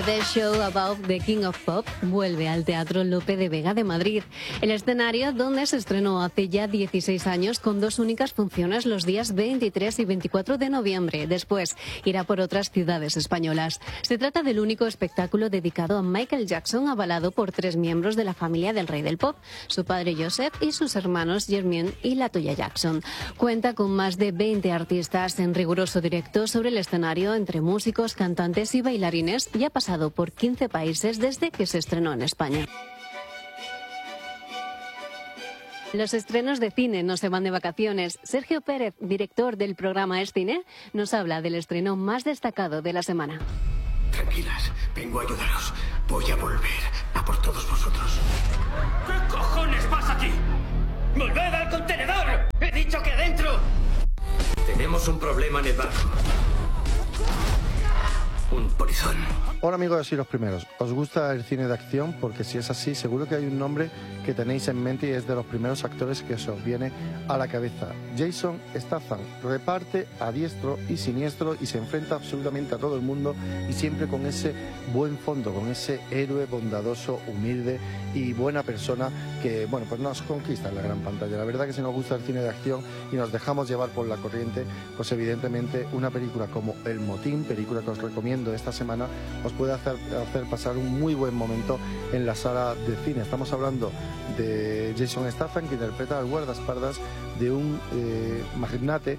The Show About the King of Pop vuelve al Teatro Lope de Vega de Madrid, el escenario donde se estrenó hace ya 16 años con 2 únicas funciones los días 23 y 24 de noviembre. Después irá por otras ciudades españolas. Se trata del único espectáculo dedicado a Michael Jackson, avalado por 3 miembros de la familia del rey del pop, su padre Joseph y sus hermanos Jermaine y Latoya Jackson. Cuenta con más de 20 artistas en riguroso directo sobre el escenario, entre músicos, cantantes y bailarines, y ha pasado por 15 países desde que se estrenó en España. Los estrenos de cine no se van de vacaciones. Sergio Pérez, director del programa Es Cine, nos habla del estreno más destacado de la semana. Tranquilas, vengo a ayudaros. Voy a volver a por todos vosotros. ¿Qué cojones pasa aquí? ¡Volved al contenedor! ¡He dicho que adentro! Tenemos un problema en el barco. Un polizón. Hola amigos y los primeros, ¿os gusta el cine de acción? Porque si es así, seguro que hay un nombre que tenéis en mente y es de los primeros actores que se os viene a la cabeza. Jason Statham reparte a diestro y siniestro y se enfrenta absolutamente a todo el mundo y siempre con ese buen fondo, con ese héroe bondadoso, humilde y buena persona que, bueno, pues nos conquista en la gran pantalla. La verdad que si nos gusta el cine de acción y nos dejamos llevar por la corriente, pues evidentemente una película como El Motín, película que os recomiendo esta semana, os puede hacer pasar un muy buen momento en la sala de cine. Estamos hablando de Jason Statham, que interpreta al guardaespaldas de un magnate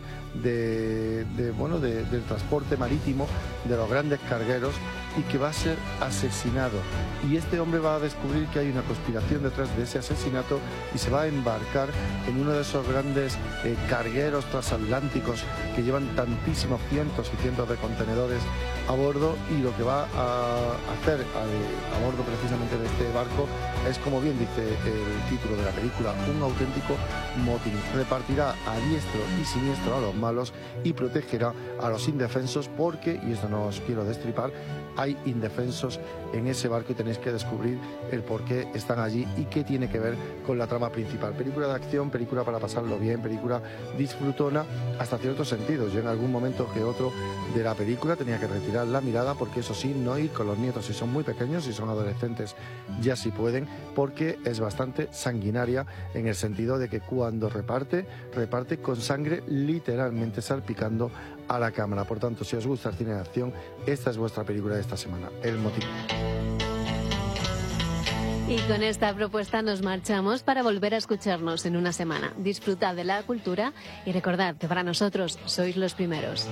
del transporte marítimo, de los grandes cargueros, y que va a ser asesinado. Y este hombre va a descubrir que hay una conspiración detrás de ese asesinato y se va a embarcar en uno de esos grandes cargueros transatlánticos que llevan tantísimos cientos y cientos de contenedores a bordo, y lo que va a hacer a bordo precisamente de este barco es, como bien dice el título de la película, un auténtico motín. Repartirá a diestro y siniestro a los malos y protegerá a los indefensos, porque, y esto no os quiero destripar, hay indefensos en ese barco y tenéis que descubrir el por qué están allí y qué tiene que ver con la trama principal. Película de acción, película para pasarlo bien, película disfrutona hasta ciertos sentidos. Yo en algún momento que otro de la película tenía que retirar la mirada, porque eso sí, no ir con los nietos si son muy pequeños, si son adolescentes ya sí pueden, porque es bastante sanguinaria en el sentido de que cuando reparte con sangre literalmente salpicando a la cámara. Por tanto, si os gusta el cine de acción, esta es vuestra película de esta semana, El Motín. Y con esta propuesta nos marchamos para volver a escucharnos en una semana. Disfrutad de la cultura y recordad que para nosotros sois los primeros.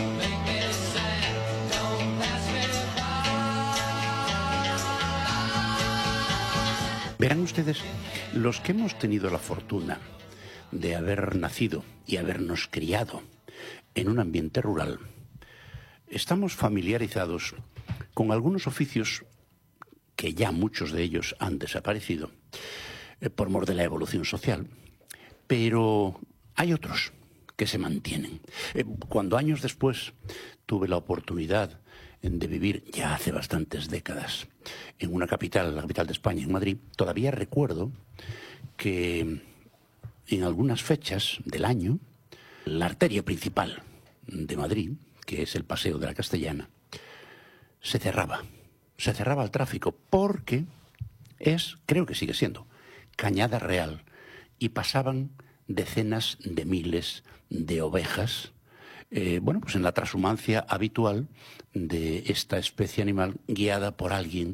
Verán ustedes, los que hemos tenido la fortuna de haber nacido y habernos criado en un ambiente rural, estamos familiarizados con algunos oficios que ya muchos de ellos han desaparecido por mor de la evolución social, pero hay otros que se mantienen. Cuando años después tuve la oportunidad de vivir, ya hace bastantes décadas, en una capital, la capital de España, en Madrid, todavía recuerdo que en algunas fechas del año, la arteria principal de Madrid, que es el Paseo de la Castellana, se cerraba al tráfico, porque creo que sigue siendo, Cañada Real, y pasaban decenas de miles de ovejas, pues en la trashumancia habitual de esta especie animal, guiada por alguien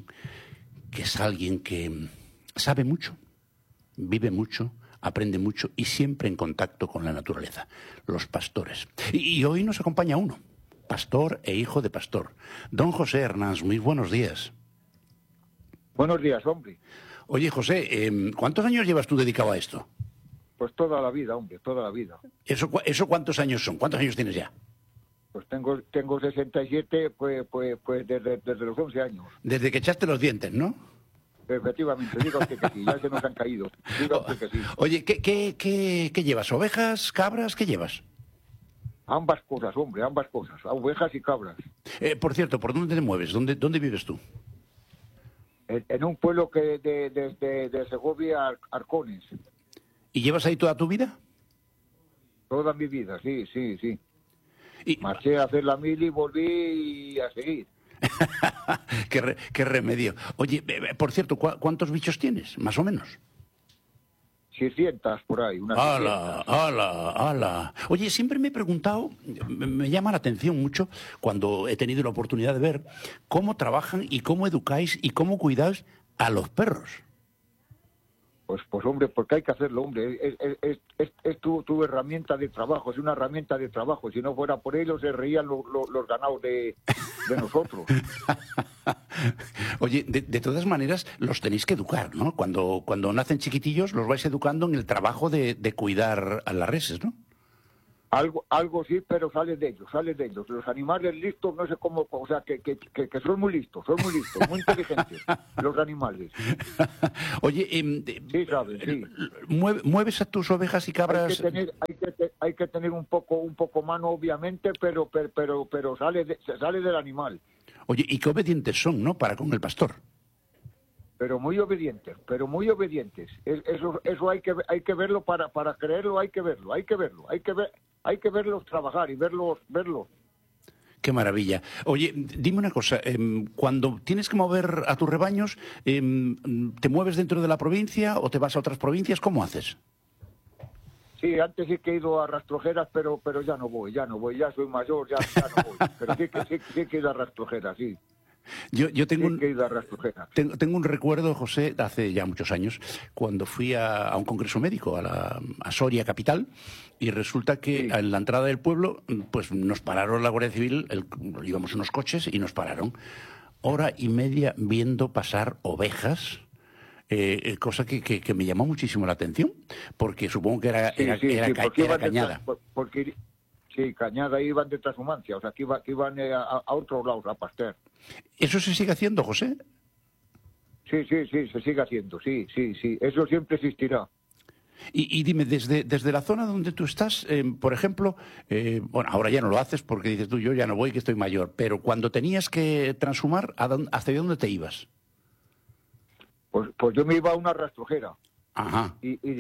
que sabe mucho, vive mucho, aprende mucho y siempre en contacto con la naturaleza, los pastores. Y hoy nos acompaña uno, pastor e hijo de pastor, don José Hernández. Muy buenos días. Buenos días, hombre. Oye, José, ¿cuántos años llevas tú dedicado a esto? Pues toda la vida, hombre, toda la vida. ¿Eso cuántos años son? ¿Cuántos años tienes ya? Pues tengo 67, pues desde los 11 años. Desde que echaste los dientes, ¿no? Efectivamente, digo que sí, ya se nos han caído. Digo que sí. Oye, ¿qué llevas? ¿Ovejas, cabras? ¿Qué llevas? Ambas cosas, hombre, ambas cosas. Ovejas y cabras. Por cierto, ¿por dónde te mueves? ¿Dónde vives tú? En un pueblo que de Segovia a Arcones. ¿Y llevas ahí toda tu vida? Toda mi vida, sí. Marché a hacer la mili y volví a seguir. Qué remedio. Oye, por cierto, ¿cuántos bichos tienes, más o menos? 600 por ahí, unas ¡Hala, 600. hala! Oye, siempre me he preguntado, me llama la atención mucho cuando he tenido la oportunidad de ver cómo trabajan y cómo educáis y cómo cuidáis a los perros. Pues hombre, porque hay que hacerlo, hombre. Es tu herramienta de trabajo, es una herramienta de trabajo. Si no fuera por ellos, se reían los ganados de nosotros. Oye, de todas maneras, los tenéis que educar, ¿no? Cuando nacen chiquitillos, los vais educando en el trabajo de cuidar a las reses, ¿no? Algo sí, pero sale de ellos. Los animales listos, no sé cómo, o sea, que son muy listos, muy inteligentes, los animales. Oye, sí, sabes, sí. ¿Mueves a tus ovejas y cabras? Hay que tener un poco mano, obviamente, pero sale del animal. Oye, y qué obedientes son, ¿no? Para con el pastor. Pero muy obedientes. Eso hay que verlo para creerlo, hay que verlos trabajar y verlos. Qué maravilla. Oye, dime una cosa, cuando tienes que mover a tus rebaños, ¿te mueves dentro de la provincia o te vas a otras provincias? ¿Cómo haces? Sí, antes sí que he ido a Rastrojeras, pero ya no voy, ya soy mayor, ya no voy. Pero sí que he ido a Rastrojeras, sí. Yo tengo tengo un recuerdo, José, de hace ya muchos años, cuando fui a un congreso médico a Soria capital, y resulta que en la entrada del pueblo pues nos pararon la Guardia Civil, íbamos unos coches y nos pararon 1:30 viendo pasar ovejas, cosa que me llamó muchísimo la atención, porque supongo que era Cañada. Sí, Cañada iban de transhumancia, o sea, que iban a otros lados, a Pasteur. ¿Eso se sigue haciendo, José? Sí, se sigue haciendo, sí. Eso siempre existirá. Y dime, desde la zona donde tú estás, por ejemplo, bueno, ahora ya no lo haces porque dices tú, yo ya no voy, que estoy mayor, pero cuando tenías que transhumar, ¿hasta dónde te ibas? Pues yo me iba a una rastrojera. Ajá. Y de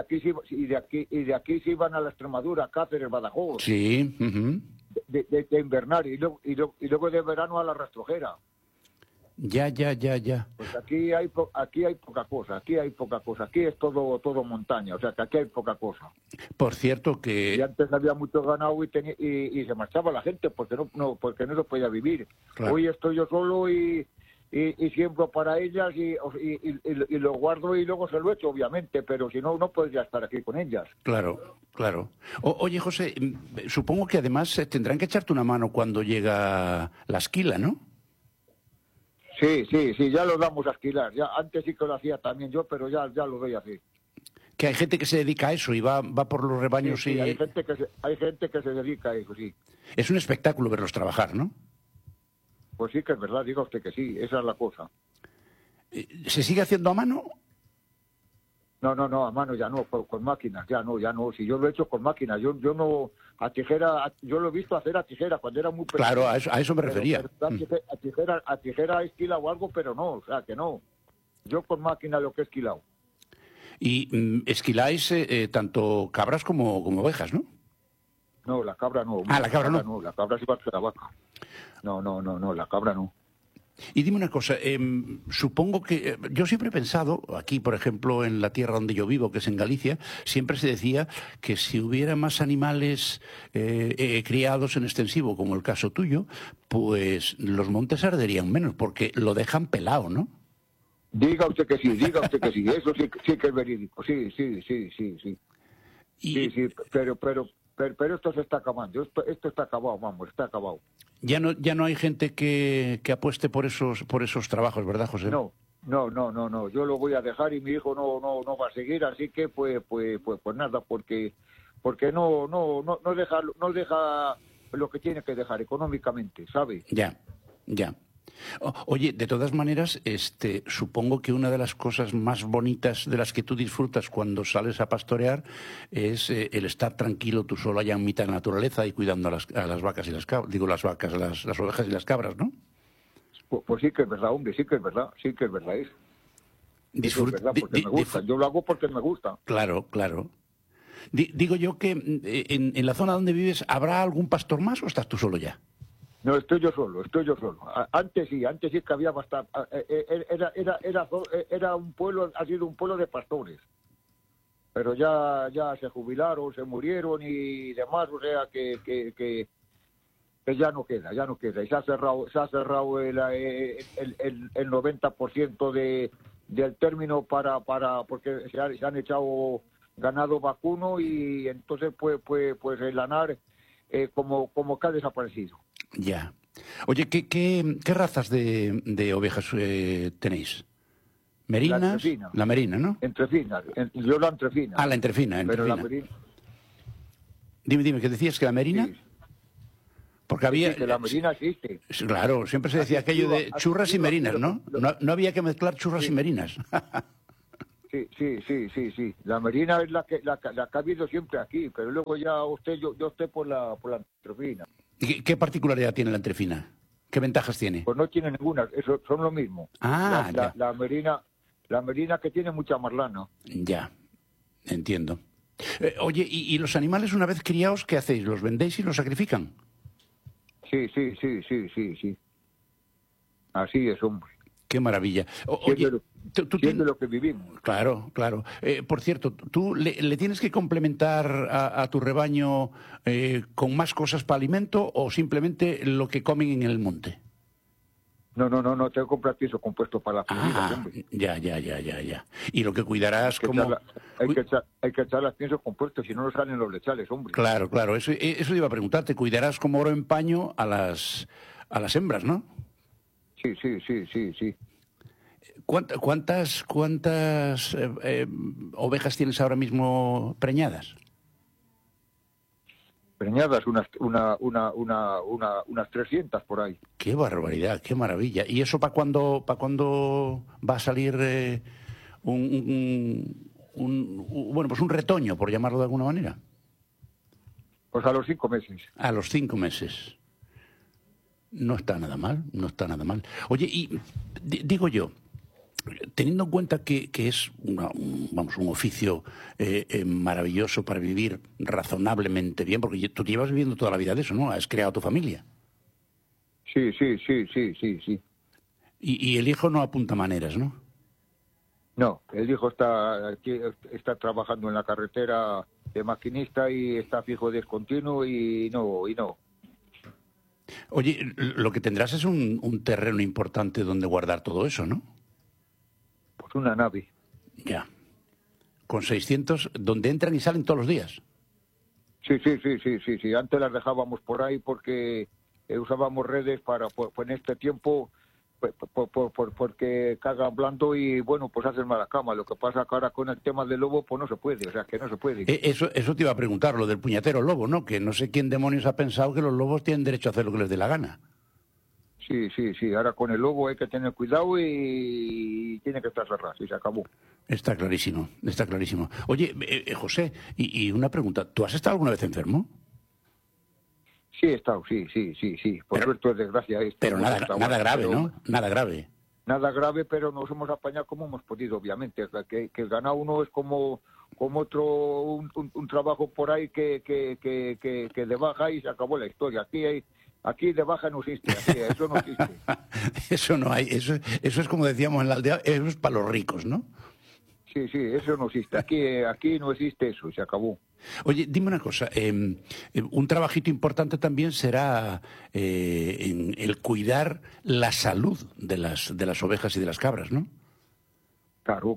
aquí se iban a la Extremadura, Cáceres, Badajoz. Sí. Uh-huh. de invernar y luego de verano a la rastrojera. Ya. Pues aquí hay poca cosa, aquí es todo montaña, o sea que aquí hay poca cosa. Por cierto que... Y antes había mucho ganado y se marchaba la gente porque no se podía vivir. Claro. Hoy estoy yo solo y siembro para ellas y lo guardo y luego se lo echo, obviamente, pero si no podría estar aquí con ellas. Claro. Oye, José, supongo que además tendrán que echarte una mano cuando llega la esquila, ¿no? Sí, ya lo damos a esquilar. Ya, antes sí que lo hacía también yo, pero ya lo doy así. Que hay gente que se dedica a eso y va por los rebaños. Sí, hay gente que se dedica a eso, sí. Es un espectáculo verlos trabajar, ¿no? Pues sí que es verdad, diga usted que sí, esa es la cosa. ¿Se sigue haciendo a mano? No, a mano ya no, con máquinas, ya no. Si yo lo he hecho con máquinas, yo no, a tijera, yo lo he visto hacer a tijera cuando era muy pequeño. Claro, a eso me refería. A tijera he esquilado o algo, pero no, o sea que no. Yo con máquina lo que he esquilado. Y esquiláis tanto cabras como ovejas, ¿no? No, la cabra no. La cabra no. La cabra sí va a ser la vaca. No, la cabra no. Y dime una cosa, supongo que yo siempre he pensado, aquí por ejemplo en la tierra donde yo vivo, que es en Galicia, siempre se decía que si hubiera más animales criados en extensivo, como el caso tuyo, pues los montes arderían menos, porque lo dejan pelado, ¿no? Diga usted que sí, eso sí que es verídico, sí. Sí, pero esto se está acabando, esto está acabado, vamos, está acabado. Ya no hay gente que apueste por esos trabajos, ¿verdad, José? No, yo lo voy a dejar y mi hijo no va a seguir, así que pues nada, porque no deja lo que tiene que dejar económicamente, ¿sabe? Ya. Oye, de todas maneras, supongo que una de las cosas más bonitas de las que tú disfrutas cuando sales a pastorear es el estar tranquilo tú solo allá en mitad de la naturaleza y cuidando a las vacas y las cabras, las ovejas y las cabras, ¿no? Pues sí que es verdad, hombre, sí que es verdad. Disfruta, es verdad, porque me gusta. Yo lo hago porque me gusta. Claro. Digo yo que en la zona donde vives, ¿habrá algún pastor más o estás tú solo ya? No, estoy yo solo. Antes sí que había bastante. Era un pueblo, ha sido un pueblo de pastores. Pero ya se jubilaron, se murieron y demás, o sea que ya no queda. Y se ha cerrado el 90% del término porque se han echado ganado vacuno y entonces pues el lanar como que ha desaparecido. Ya. Oye, ¿qué razas de ovejas tenéis? ¿Merinas? La merina, ¿no? Entrefinas. Yo la entrefina. Ah, la entrefina. Pero la merina... Dime, ¿qué decías? ¿Que la merina? Sí. Porque había... Sí, que la merina existe. Claro, siempre se decía aquello de churras y merinas, ¿no? No había que mezclar churras y merinas. Sí. La merina es la que ha habido siempre aquí, pero luego ya yo opté por la entrefina. ¿Y qué particularidad tiene la entrefina? ¿Qué ventajas tiene? Pues no tiene ninguna, son lo mismo. Ah, la merina que tiene mucha más lana. Ya, entiendo. Oye, ¿y los animales una vez criados, qué hacéis? ¿Los vendéis y los sacrifican? Sí. Así es, hombre. Qué maravilla. Oye, tú tienes lo que vivimos. Claro. Por cierto, ¿tú le tienes que complementar a tu rebaño con más cosas para alimento o simplemente lo que comen en el monte? No, tengo que comprar pienso compuesto para la comida, hombre. Ya. Y lo que cuidarás hay que echar las piensos compuestos, si no salen los lechales, hombre. Claro, eso iba a preguntarte. Cuidarás como oro en paño a las hembras, ¿no? Sí. ¿Cuántas ovejas tienes ahora mismo preñadas? Preñadas, unas 300 por ahí. ¡Qué barbaridad, qué maravilla! ¿Y eso para cuándo va a salir un retoño, por llamarlo de alguna manera? Pues a los 5 meses. A los 5 meses. No está nada mal. Oye, y digo yo, teniendo en cuenta que es un oficio maravilloso para vivir razonablemente bien, porque tú llevas viviendo toda la vida de eso, ¿no? Has creado tu familia. Sí. Y el hijo no apunta maneras, ¿no? No, el hijo está trabajando en la carretera de maquinista y está fijo discontinuo y no. Oye, lo que tendrás es un terreno importante donde guardar todo eso, ¿no? Pues una nave. Ya. Con 600, donde entran y salen todos los días. Sí. Antes las dejábamos por ahí porque usábamos redes pues en este tiempo porque cagan blando y bueno, pues hacen mala cama. Lo que pasa que ahora con el tema del lobo pues no se puede, o sea que no se puede. Eso te iba a preguntar, lo del puñetero lobo, ¿no? Que no sé quién demonios ha pensado que los lobos tienen derecho a hacer lo que les dé la gana. Sí. Ahora con el lobo hay que tener cuidado y tiene que estar cerrado, y se acabó. Está clarísimo. Oye, José, y una pregunta, ¿tú has estado alguna vez enfermo? Sí, he estado, sí. Por suerte o desgracia. Pero nada grave, ¿no? Nada grave. Nada grave, pero nos hemos apañado como hemos podido, obviamente. Que el ganado uno es como otro, un trabajo por ahí que de baja y se acabó la historia. Aquí de baja no existe, eso no existe. Eso no hay, eso es como decíamos en la aldea, eso es para los ricos, ¿no? Sí, eso no existe. Aquí no existe eso, se acabó. Oye, dime una cosa, un trabajito importante también será en el cuidar la salud de las ovejas y de las cabras, ¿no? Claro.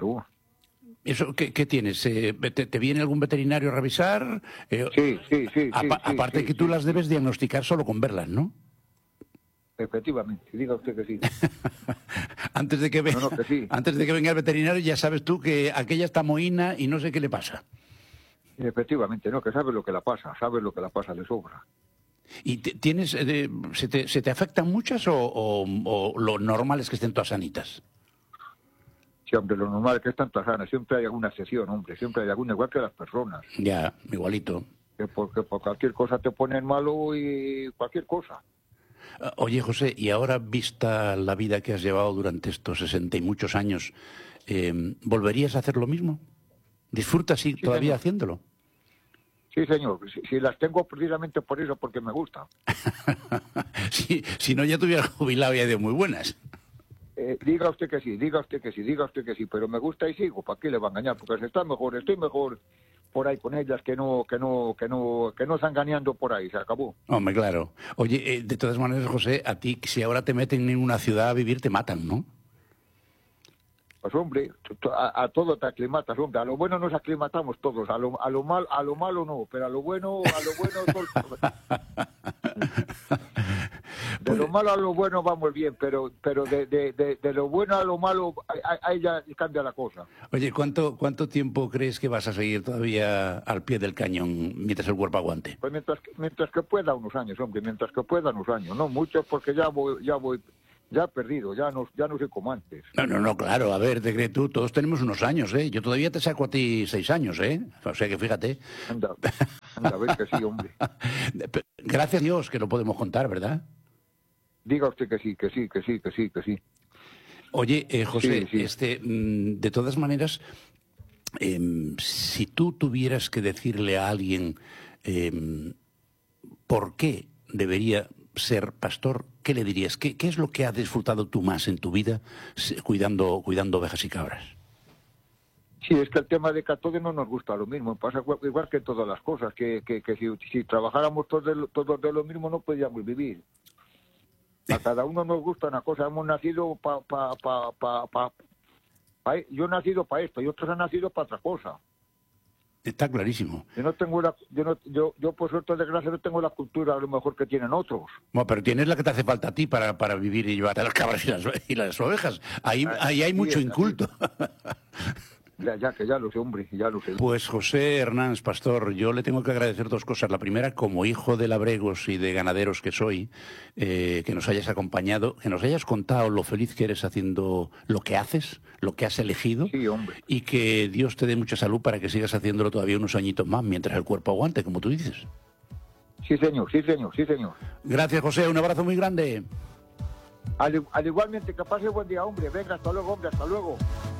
¿Eso qué tienes? ¿Te viene algún veterinario a revisar? Sí. Aparte que tú las debes diagnosticar solo con verlas, ¿no? Efectivamente, diga usted que sí. Antes de que venga el veterinario ya sabes tú que aquella está mohína y no sé qué le pasa. Efectivamente, no, que sabes lo que le pasa de sobra. ¿Y tienes, se te afectan muchas o lo normal es que estén todas sanitas? Sí, hombre, lo normal es que están todas sanas, siempre hay alguna excepción, hombre, siempre hay alguna, igual que las personas. Ya, igualito. Porque por cualquier cosa te ponen malo y cualquier cosa. Oye, José, y ahora vista la vida que has llevado durante estos 60 y muchos años, ¿volverías a hacer lo mismo? ¿Disfrutas todavía haciéndolo? Sí, señor. Si las tengo precisamente por eso, porque me gusta. Si no, ya te hubieras jubilado ya de muy buenas. Diga usted que sí, pero me gusta y sigo. ¿Para qué le va a engañar? Porque estoy mejor por ahí con ellas que no están engañando por ahí. Se acabó. Hombre, claro. Oye, de todas maneras, José, a ti, si ahora te meten en una ciudad a vivir, te matan, ¿no? Pues hombre, a todo te aclimatas, hombre. A lo bueno nos aclimatamos todos, a lo malo no, pero a lo bueno de lo malo a lo bueno vamos bien, pero de lo bueno a lo malo ahí ya cambia la cosa. Oye, ¿cuánto tiempo crees que vas a seguir todavía al pie del cañón mientras el cuerpo aguante? Pues mientras que pueda unos años, hombre, no muchos, porque ya voy ya perdido, ya no sé cómo antes. No, claro, a ver, te crees tú, todos tenemos unos años, ¿eh? Yo todavía te saco a ti 6 años, ¿eh? O sea que fíjate. Anda, a ver que sí, hombre. Gracias a Dios que lo podemos contar, ¿verdad? Diga usted que sí. Oye, José, sí. De todas maneras, si tú tuvieras que decirle a alguien por qué debería ser pastor, ¿qué le dirías? ¿Qué es lo que has disfrutado tú más en tu vida cuidando ovejas y cabras? Sí, es que el tema de que a todos no nos gusta lo mismo. Pasa igual que todas las cosas, que si trabajáramos todos de lo mismo no podríamos vivir. A cada uno nos gusta una cosa. Hemos nacido yo he nacido para esto y otros han nacido para otra cosa. Está clarísimo. Yo por suerte de desgracia no tengo la cultura a lo mejor que tienen otros. Bueno, pero tienes la que te hace falta a ti para vivir y llevarte a las cabras y las ovejas. Ahí hay mucho inculto. Ya lo sé, hombre, ya lo sé. Pues José Hernández, pastor, yo le tengo que agradecer 2 cosas. La primera, como hijo de labregos y de ganaderos que soy, que nos hayas acompañado, que nos hayas contado lo feliz que eres haciendo lo que haces, lo que has elegido. Sí, hombre. Y que Dios te dé mucha salud para que sigas haciéndolo todavía unos añitos más, mientras el cuerpo aguante, como tú dices. Sí, señor. Gracias, José, un abrazo muy grande. Al igualmente, que pase buen día, hombre. Venga, hasta luego, hombre, hasta luego.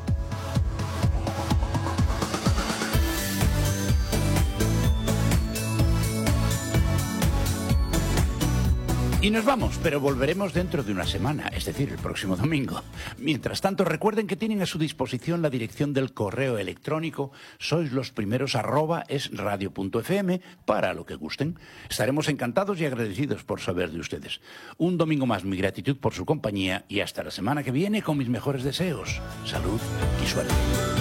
Y nos vamos, pero volveremos dentro de una semana, es decir, el próximo domingo. Mientras tanto, recuerden que tienen a su disposición la dirección del correo electrónico soislosprimeros@esradio.fm para lo que gusten. Estaremos encantados y agradecidos por saber de ustedes. Un domingo más, mi gratitud por su compañía y hasta la semana que viene con mis mejores deseos. Salud y suerte.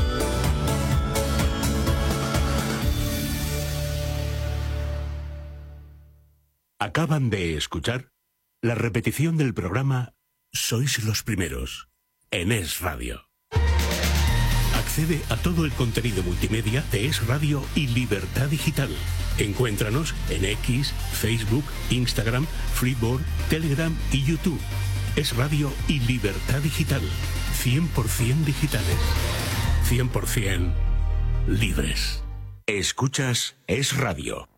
Acaban de escuchar la repetición del programa Sois los Primeros en Es Radio. Accede a todo el contenido multimedia de Es Radio y Libertad Digital. Encuéntranos en X, Facebook, Instagram, Freeboard, Telegram y YouTube. Es Radio y Libertad Digital. 100% digitales. 100% libres. Escuchas Es Radio.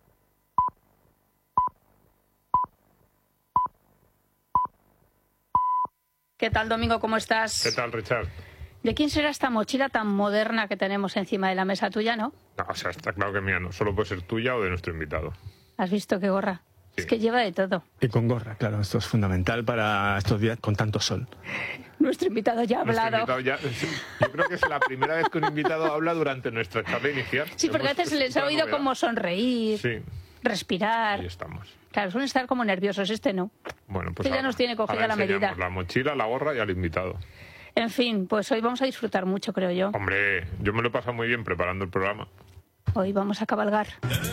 ¿Qué tal, Domingo? ¿Cómo estás? ¿Qué tal, Richard? ¿De quién será esta mochila tan moderna que tenemos encima de la mesa? ¿Tuya, no? No, o sea, está claro que mía no. Solo puede ser tuya o de nuestro invitado. ¿Has visto qué gorra? Sí. Es que lleva de todo. Y con gorra, claro. Esto es fundamental para estos días con tanto sol. Nuestro invitado ya ha hablado. Yo creo que es la primera vez que un invitado habla durante nuestra charla inicial. Sí, porque a veces les he oído como sonreír, respirar. Ahí estamos. Claro, suelen estar como nerviosos, no. Bueno, pues ya nos tiene cogida la medida. La mochila, la gorra y al invitado. En fin, pues hoy vamos a disfrutar mucho, creo yo. Hombre, yo me lo he pasado muy bien preparando el programa. Hoy vamos a cabalgar.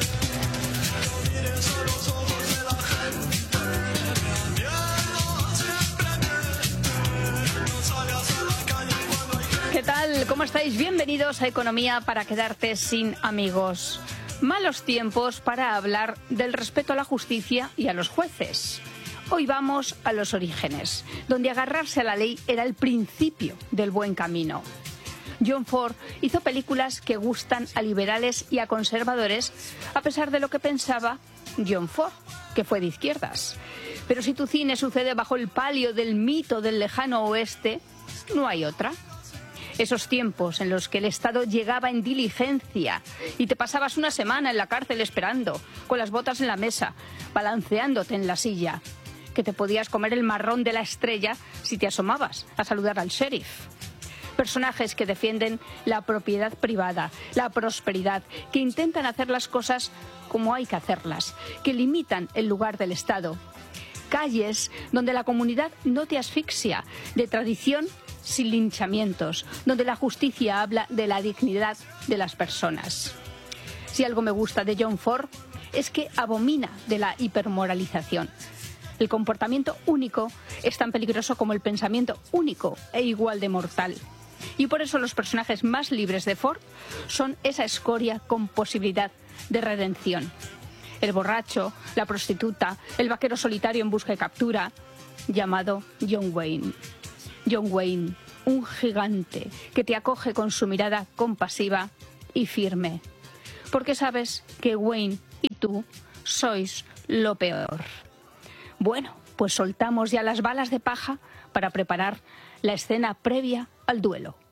¿Qué tal? ¿Cómo estáis? Bienvenidos a Economía para quedarte sin amigos. Malos tiempos para hablar del respeto a la justicia y a los jueces. Hoy vamos a los orígenes, donde agarrarse a la ley era el principio del buen camino. John Ford hizo películas que gustan a liberales y a conservadores, a pesar de lo que pensaba John Ford, que fue de izquierdas. Pero si tu cine sucede bajo el palio del mito del lejano oeste, no hay otra. Esos tiempos en los que el Estado llegaba en diligencia y te pasabas una semana en la cárcel esperando, con las botas en la mesa, balanceándote en la silla, que te podías comer el marrón de la estrella si te asomabas a saludar al sheriff. Personajes que defienden la propiedad privada, la prosperidad, que intentan hacer las cosas como hay que hacerlas, que limitan el lugar del Estado. Calles donde la comunidad no te asfixia, de tradición sin linchamientos, donde la justicia habla de la dignidad de las personas. Si algo me gusta de John Ford es que abomina de la hipermoralización. El comportamiento único es tan peligroso como el pensamiento único e igual de mortal. Y por eso los personajes más libres de Ford son esa escoria con posibilidad de redención. El borracho, la prostituta, el vaquero solitario en busca de captura, llamado John Wayne. John Wayne, un gigante que te acoge con su mirada compasiva y firme. Porque sabes que Wayne y tú sois lo peor. Bueno, pues soltamos ya las balas de paja para preparar la escena previa al duelo.